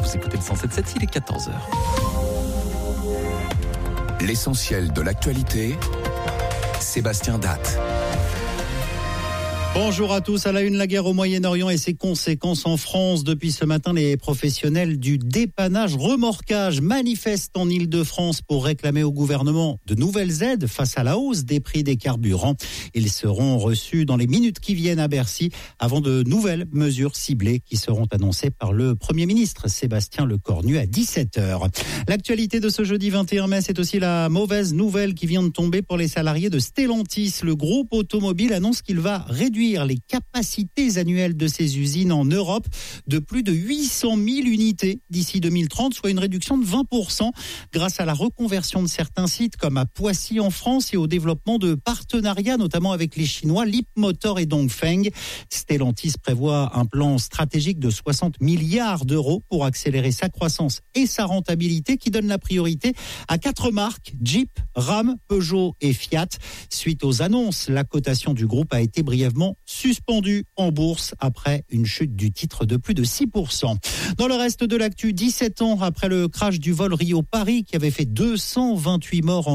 vous écoutez le 107.7, il est 14h. L'essentiel de l'actualité, Sébastien Datte. Bonjour à tous. À la une, la guerre au Moyen-Orient et ses conséquences en France. Depuis ce matin, les professionnels du dépannage remorquage manifestent en Île-de-France pour réclamer au gouvernement de nouvelles aides face à la hausse des prix des carburants. Ils seront reçus dans les minutes qui viennent à Bercy avant de nouvelles mesures ciblées qui seront annoncées par le Premier ministre Sébastien Lecornu à 17h. L'actualité de ce jeudi 21 mai, c'est aussi la mauvaise nouvelle qui vient de tomber pour les salariés de Stellantis. Le groupe automobile annonce qu'il va réduire les capacités annuelles de ses usines en Europe de plus de 800 000 unités d'ici 2030, soit une réduction de 20% grâce à la reconversion de certains sites comme à Poissy en France et au développement de partenariats, notamment avec les Chinois Leapmotor et Dongfeng. Stellantis prévoit un plan stratégique de 60 milliards d'euros pour accélérer sa croissance et sa rentabilité qui donne la priorité à 4 marques, Jeep, Ram, Peugeot et Fiat. Suite aux annonces, la cotation du groupe a été brièvement suspendue en bourse après une chute du titre de plus de 6%. Dans le reste de l'actu, 17 ans après le crash du vol Rio-Paris qui avait fait 228 morts en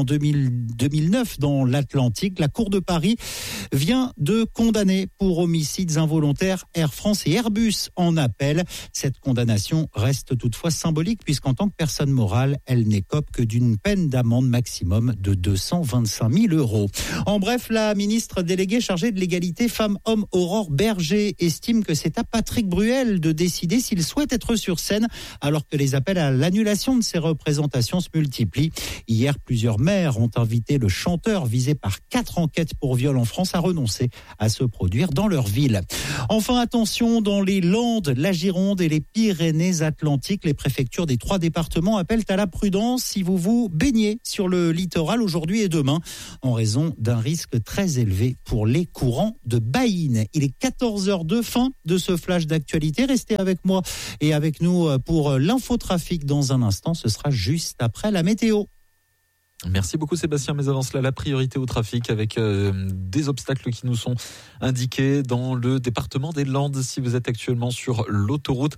2009 dans l'Atlantique, la Cour de Paris vient de condamner pour homicides involontaires Air France et Airbus en appel. Cette condamnation reste toutefois symbolique puisqu'en tant que personne morale, elle n'écope que d'une peine d'amende maximum de 225 000 euros. En bref, la ministre déléguée chargée de l'égalité femmes-hommes Aurore Berger estime que c'est à Patrick Bruel de décider s'il souhaite être sur scène alors que les appels à l'annulation de ses représentations se multiplient. Hier, plusieurs maires ont invité le chanteur visé par 4 enquêtes pour viol en France à renoncer à se produire dans leur ville. Enfin, attention, dans les Landes, la Gironde et les Pyrénées-Atlantiques, les préfectures des 3 départements appellent à la prudence si vous vous baignez sur le littoral aujourd'hui et demain en raison d'un risque très élevé pour les courants de Baïne. Il est 14h02, fin de ce flash d'actualité. Restez avec moi et avec nous pour l'infotrafic dans un instant. Ce sera juste après la météo. Merci beaucoup Sébastien, mais avant cela, la priorité au trafic avec des obstacles qui nous sont indiqués dans le département des Landes. Si vous êtes actuellement sur l'autoroute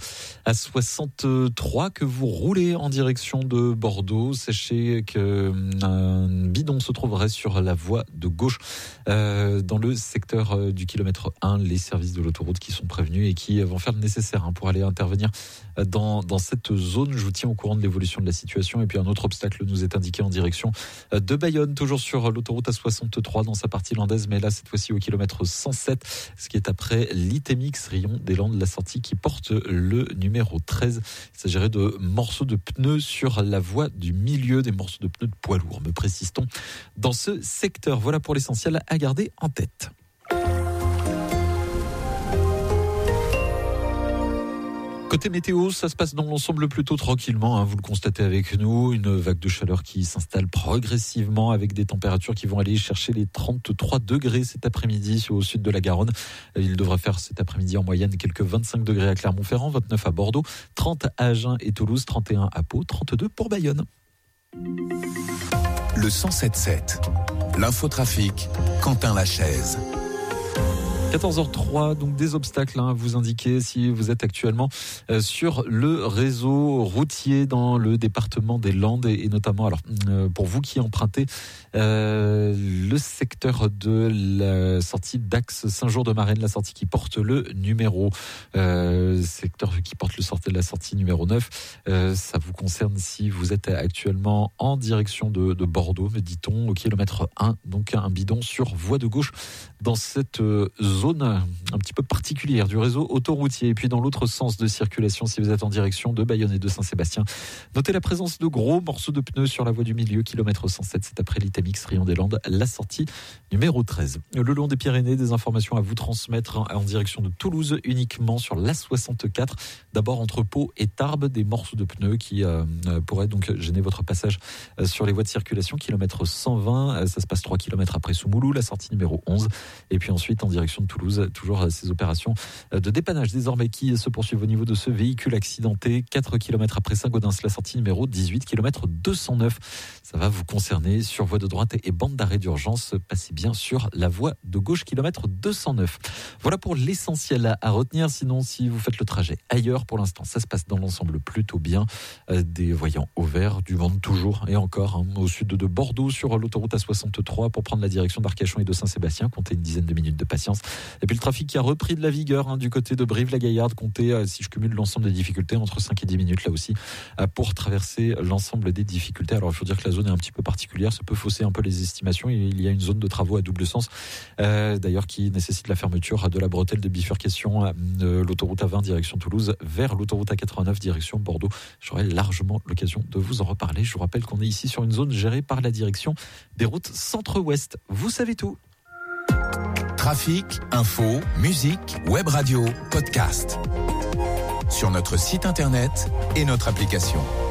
A63, que vous roulez en direction de Bordeaux, sachez qu'un bidon se trouverait sur la voie de gauche dans le secteur du kilomètre 1. Les services de l'autoroute qui sont prévenus et qui vont faire le nécessaire pour aller intervenir dans cette zone. Je vous tiens au courant de l'évolution de la situation. Et puis un autre obstacle nous est indiqué en direction de Bayonne, toujours sur l'autoroute A63 dans sa partie landaise, mais là cette fois-ci au kilomètre 107, ce qui est après l'Itemix Rion des Landes, la sortie qui porte le numéro 13. Il s'agirait de morceaux de pneus sur la voie du milieu, des morceaux de pneus de poids lourds, me précise-t-on, dans ce secteur. Voilà pour l'essentiel à garder en tête. Côté météo, ça se passe dans l'ensemble plutôt tranquillement, vous le constatez avec nous, une vague de chaleur qui s'installe progressivement avec des températures qui vont aller chercher les 33 degrés cet après-midi au sud de la Garonne. Il devrait faire cet après-midi en moyenne quelques 25 degrés à Clermont-Ferrand, 29 à Bordeaux, 30 à Agen et Toulouse, 31 à Pau, 32 pour Bayonne. Le 107.7, l'infotrafic, Quentin Lachaise. 14h03, donc des obstacles à vous indiquer si vous êtes actuellement sur le réseau routier dans le département des Landes et notamment alors pour vous qui empruntez le secteur de la sortie d'Axe Saint-Jour-de-Marenne, la sortie qui porte le numéro secteur qui porte la sortie numéro 9, ça vous concerne si vous êtes actuellement en direction de Bordeaux, me dit-on, au kilomètre 1, donc un bidon sur voie de gauche dans cette zone un petit peu particulière du réseau autoroutier. Et puis dans l'autre sens de circulation, si vous êtes en direction de Bayonne et de Saint-Sébastien, notez la présence de gros morceaux de pneus sur la voie du milieu, kilomètre 107, c'est après l'Itemix Rion des Landes, la sortie numéro 13. Le long des Pyrénées, des informations à vous transmettre en direction de Toulouse uniquement sur l'A64. D'abord entre Pau et Tarbes, des morceaux de pneus qui pourraient donc gêner votre passage sur les voies de circulation, kilomètre 120, ça se passe 3 km après Soumoulou, la sortie numéro 11. Et puis ensuite en direction de de Toulouse. Toujours ces opérations de dépannage désormais qui se poursuivent au niveau de ce véhicule accidenté. 4 km après Saint-Gaudens, la sortie numéro 18, km 209. Ça va vous concerner sur voie de droite et bande d'arrêt d'urgence. Passez bien sur la voie de gauche, km 209. Voilà pour l'essentiel à retenir. Sinon, si vous faites le trajet ailleurs, pour l'instant, ça se passe dans l'ensemble plutôt bien. Des voyants au vert, du vent toujours et encore au sud de Bordeaux sur l'autoroute A63 pour prendre la direction d'Arcachon et de Saint-Sébastien. Comptez une dizaine de minutes de patience. Et puis le trafic qui a repris de la vigueur du côté de Brive-la-Gaillarde. Comptez, si je cumule l'ensemble des difficultés, entre 5 et 10 minutes là aussi pour traverser l'ensemble des difficultés. Alors il faut dire que la zone est un petit peu particulière, ça peut fausser un peu les estimations. Il y a une zone de travaux à double sens d'ailleurs qui nécessite la fermeture de la bretelle de bifurcation de l'autoroute A20 direction Toulouse vers l'autoroute A89 direction Bordeaux. J'aurai largement l'occasion de vous en reparler. Je vous rappelle qu'on est ici sur une zone gérée par la direction des routes Centre-Ouest. Vous savez tout. Trafic, info, musique, web radio, podcast. Sur notre site internet et notre application.